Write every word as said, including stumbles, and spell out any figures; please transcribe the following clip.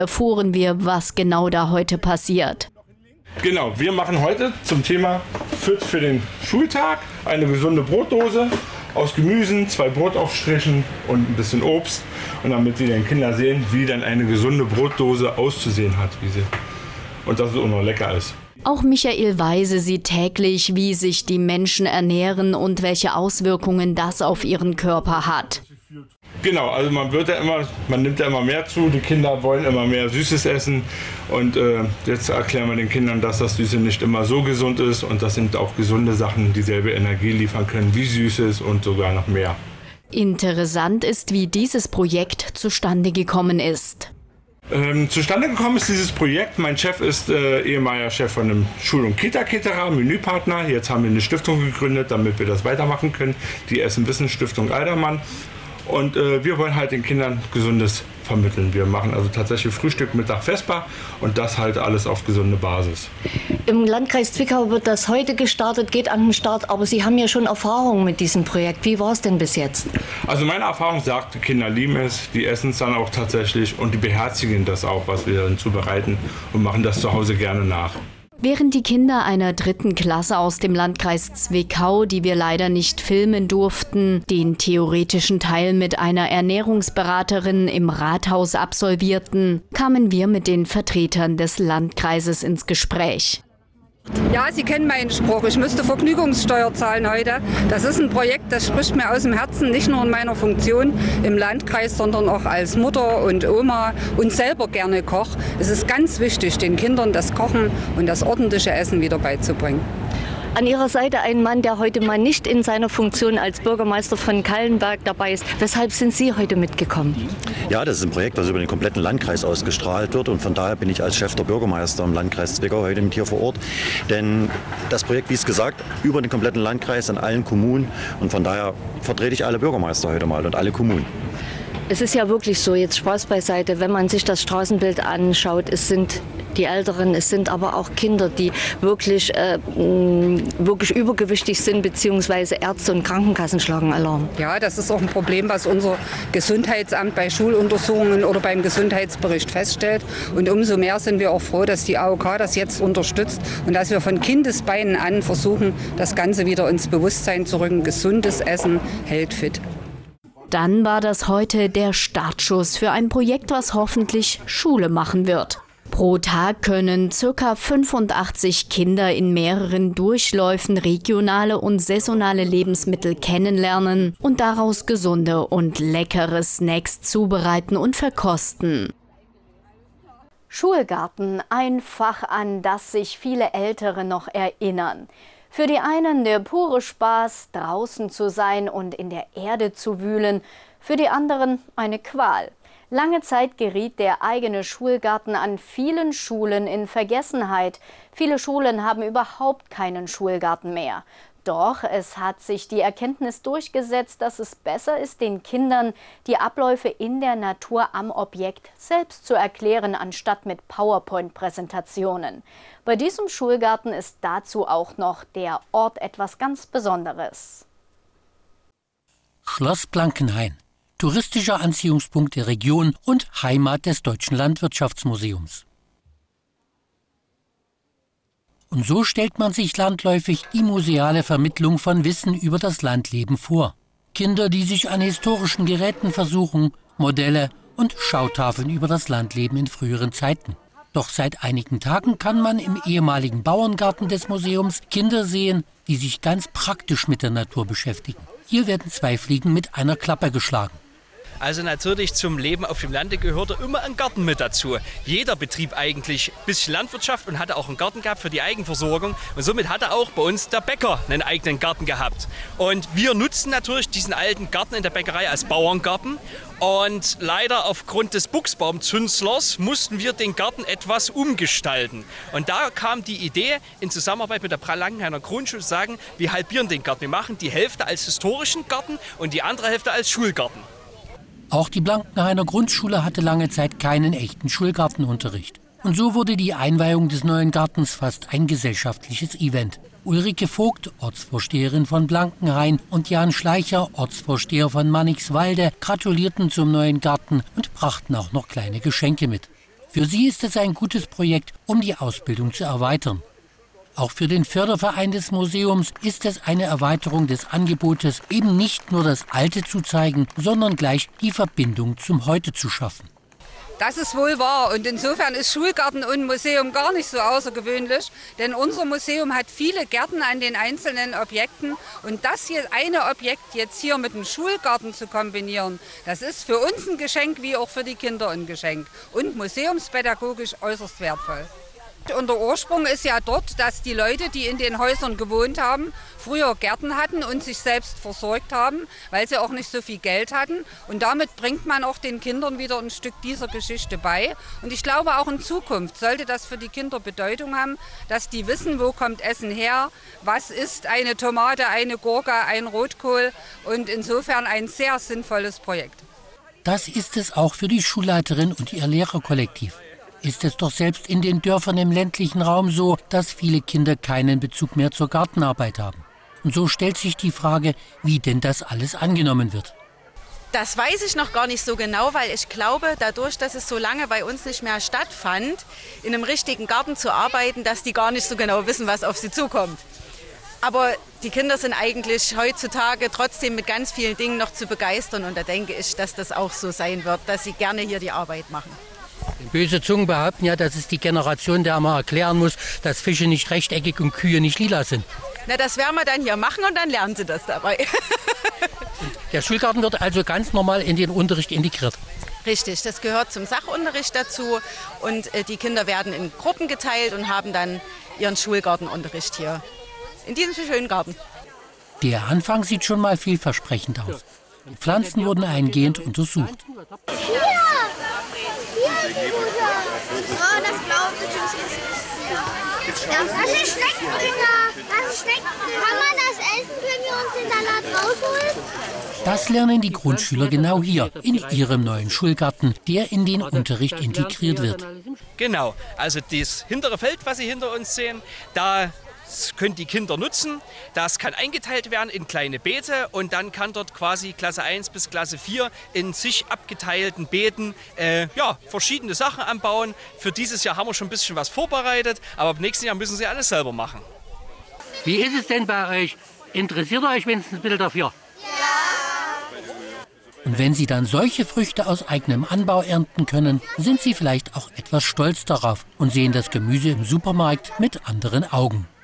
erfuhren wir, was genau da heute passiert. Genau, wir machen heute zum Thema Fit für den Schultag eine gesunde Brotdose aus Gemüsen, zwei Brotaufstrichen und ein bisschen Obst. Und damit die den Kinder sehen, wie dann eine gesunde Brotdose auszusehen hat. Wie sie, und dass es auch noch lecker ist. Auch Michael Weise sieht täglich, wie sich die Menschen ernähren und welche Auswirkungen das auf ihren Körper hat. Genau, also man wird ja immer, man nimmt ja immer mehr zu, die Kinder wollen immer mehr Süßes essen und äh, jetzt erklären wir den Kindern, dass das Süße nicht immer so gesund ist und das sind auch gesunde Sachen, die dieselbe Energie liefern können wie Süßes und sogar noch mehr. Interessant ist, wie dieses Projekt zustande gekommen ist. Ähm, zustande gekommen ist dieses Projekt. Mein Chef ist äh, ehemaliger Chef von einem Schul- und Kita-Caterer, Menüpartner. Jetzt haben wir eine Stiftung gegründet, damit wir das weitermachen können. Die Essen-Wissen-Stiftung Aldermann. Und äh, wir wollen halt den Kindern Gesundes vermitteln. Wir machen also tatsächlich Frühstück, Mittag, Vesper und das halt alles auf gesunde Basis. Im Landkreis Zwickau wird das heute gestartet, geht an den Start, aber Sie haben ja schon Erfahrung mit diesem Projekt. Wie war es denn bis jetzt? Also meine Erfahrung sagt, die Kinder lieben es, die essen es dann auch tatsächlich und die beherzigen das auch, was wir dann zubereiten und machen das zu Hause gerne nach. Während die Kinder einer dritten Klasse aus dem Landkreis Zwickau, die wir leider nicht filmen durften, den theoretischen Teil mit einer Ernährungsberaterin im Rathaus absolvierten, kamen wir mit den Vertretern des Landkreises ins Gespräch. Ja, Sie kennen meinen Spruch, ich müsste Vergnügungssteuer zahlen heute. Das ist ein Projekt, das spricht mir aus dem Herzen, nicht nur in meiner Funktion im Landkreis, sondern auch als Mutter und Oma und selber gerne Koch. Es ist ganz wichtig, den Kindern das Kochen und das ordentliche Essen wieder beizubringen. An Ihrer Seite ein Mann, der heute mal nicht in seiner Funktion als Bürgermeister von Kallenberg dabei ist. Weshalb sind Sie heute mitgekommen? Ja, das ist ein Projekt, das über den kompletten Landkreis ausgestrahlt wird. Und von daher bin ich als Chef der Bürgermeister im Landkreis Zwickau heute mit hier vor Ort. Denn das Projekt, wie es gesagt, über den kompletten Landkreis an allen Kommunen. Und von daher vertrete ich alle Bürgermeister heute mal und alle Kommunen. Es ist ja wirklich so, jetzt Spaß beiseite, wenn man sich das Straßenbild anschaut, es sind die Älteren, es sind aber auch Kinder, die wirklich, äh, wirklich übergewichtig sind, beziehungsweise Ärzte und Krankenkassen schlagen Alarm. Ja, das ist auch ein Problem, was unser Gesundheitsamt bei Schuluntersuchungen oder beim Gesundheitsbericht feststellt. Und umso mehr sind wir auch froh, dass die A O K das jetzt unterstützt und dass wir von Kindesbeinen an versuchen, das Ganze wieder ins Bewusstsein zu rücken. Gesundes Essen hält fit. Dann war das heute der Startschuss für ein Projekt, was hoffentlich Schule machen wird. Pro Tag können ca. fünfundachtzig Kinder in mehreren Durchläufen regionale und saisonale Lebensmittel kennenlernen und daraus gesunde und leckere Snacks zubereiten und verkosten. Schulgarten, ein Fach, an das sich viele Ältere noch erinnern. Für die einen der pure Spaß, draußen zu sein und in der Erde zu wühlen, für die anderen eine Qual. Lange Zeit geriet der eigene Schulgarten an vielen Schulen in Vergessenheit. Viele Schulen haben überhaupt keinen Schulgarten mehr. Doch es hat sich die Erkenntnis durchgesetzt, dass es besser ist, den Kindern die Abläufe in der Natur am Objekt selbst zu erklären, anstatt mit PowerPoint-Präsentationen. Bei diesem Schulgarten ist dazu auch noch der Ort etwas ganz Besonderes. Schloss Blankenhain, touristischer Anziehungspunkt der Region und Heimat des Deutschen Landwirtschaftsmuseums. Und so stellt man sich landläufig die museale Vermittlung von Wissen über das Landleben vor. Kinder, die sich an historischen Geräten versuchen, Modelle und Schautafeln über das Landleben in früheren Zeiten. Doch seit einigen Tagen kann man im ehemaligen Bauerngarten des Museums Kinder sehen, die sich ganz praktisch mit der Natur beschäftigen. Hier werden zwei Fliegen mit einer Klappe geschlagen. Also natürlich zum Leben auf dem Lande gehörte immer ein Garten mit dazu. Jeder betrieb eigentlich ein bisschen Landwirtschaft und hatte auch einen Garten gehabt für die Eigenversorgung. Und somit hatte auch bei uns der Bäcker einen eigenen Garten gehabt. Und wir nutzen natürlich diesen alten Garten in der Bäckerei als Bauerngarten. Und leider aufgrund des Buchsbaumzünstlers mussten wir den Garten etwas umgestalten. Und da kam die Idee, in Zusammenarbeit mit der Blankenhainer Grundschule zu sagen, wir halbieren den Garten. Wir machen die Hälfte als historischen Garten und die andere Hälfte als Schulgarten. Auch die Blankenhainer Grundschule hatte lange Zeit keinen echten Schulgartenunterricht. Und so wurde die Einweihung des neuen Gartens fast ein gesellschaftliches Event. Ulrike Vogt, Ortsvorsteherin von Blankenhain, und Jan Schleicher, Ortsvorsteher von Mannigswalde, gratulierten zum neuen Garten und brachten auch noch kleine Geschenke mit. Für sie ist es ein gutes Projekt, um die Ausbildung zu erweitern. Auch für den Förderverein des Museums ist es eine Erweiterung des Angebotes, eben nicht nur das Alte zu zeigen, sondern gleich die Verbindung zum Heute zu schaffen. Das ist wohl wahr und insofern ist Schulgarten und Museum gar nicht so außergewöhnlich, denn unser Museum hat viele Gärten an den einzelnen Objekten und das hier eine Objekt jetzt hier mit dem Schulgarten zu kombinieren, das ist für uns ein Geschenk wie auch für die Kinder ein Geschenk und museumspädagogisch äußerst wertvoll. Und der Ursprung ist ja dort, dass die Leute, die in den Häusern gewohnt haben, früher Gärten hatten und sich selbst versorgt haben, weil sie auch nicht so viel Geld hatten. Und damit bringt man auch den Kindern wieder ein Stück dieser Geschichte bei. Und ich glaube, auch in Zukunft sollte das für die Kinder Bedeutung haben, dass die wissen, wo kommt Essen her, was ist eine Tomate, eine Gurke, ein Rotkohl. Und insofern ein sehr sinnvolles Projekt. Das ist es auch für die Schulleiterin und ihr Lehrerkollektiv. Ist es doch selbst in den Dörfern im ländlichen Raum so, dass viele Kinder keinen Bezug mehr zur Gartenarbeit haben. Und so stellt sich die Frage, wie denn das alles angenommen wird. Das weiß ich noch gar nicht so genau, weil ich glaube, dadurch, dass es so lange bei uns nicht mehr stattfand, in einem richtigen Garten zu arbeiten, dass die gar nicht so genau wissen, was auf sie zukommt. Aber die Kinder sind eigentlich heutzutage trotzdem mit ganz vielen Dingen noch zu begeistern. Und da denke ich, dass das auch so sein wird, dass sie gerne hier die Arbeit machen. Böse Zungen behaupten ja, das ist die Generation, der man erklären muss, dass Fische nicht rechteckig und Kühe nicht lila sind. Na, das werden wir dann hier machen und dann lernen sie das dabei. Der Schulgarten wird also ganz normal in den Unterricht integriert. Richtig, das gehört zum Sachunterricht dazu und äh, die Kinder werden in Gruppen geteilt und haben dann ihren Schulgartenunterricht hier in diesem schönen Garten. Der Anfang sieht schon mal vielversprechend aus. Die Pflanzen wurden eingehend untersucht. Ja, oh, das blaue ist das ist Steckdünger. Das ist Steckdünger. Kann man das essen? Können wir uns den Salat rausholen? Das lernen die Grundschüler genau hier, in ihrem neuen Schulgarten, der in den Unterricht integriert wird. Genau, also das hintere Feld, was Sie hinter uns sehen, da können die Kinder nutzen. Das kann eingeteilt werden in kleine Beete und dann kann dort quasi Klasse eins bis Klasse vier in sich abgeteilten Beeten äh, ja, verschiedene Sachen anbauen. Für dieses Jahr haben wir schon ein bisschen was vorbereitet, aber ab nächsten Jahr müssen sie alles selber machen. Wie ist es denn bei euch? Interessiert ihr euch wenigstens ein bisschen dafür? Und wenn Sie dann solche Früchte aus eigenem Anbau ernten können, sind Sie vielleicht auch etwas stolz darauf und sehen das Gemüse im Supermarkt mit anderen Augen.